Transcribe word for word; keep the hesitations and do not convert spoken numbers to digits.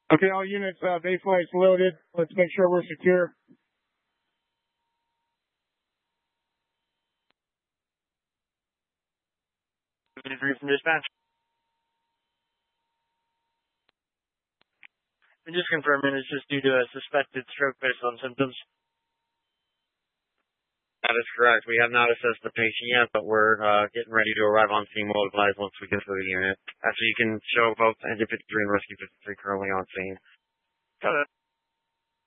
Okay, all units, uh, base lights loaded. Let's make sure we're secure. From dispatch. And just confirming it's just due to a suspected stroke based on symptoms. That is correct. We have not assessed the patient yet, but we're uh, getting ready to arrive on scene. We'll advise once we get to the unit. Actually, you can show both Engine fifty-three and Rescue fifty-three currently on scene. Got it.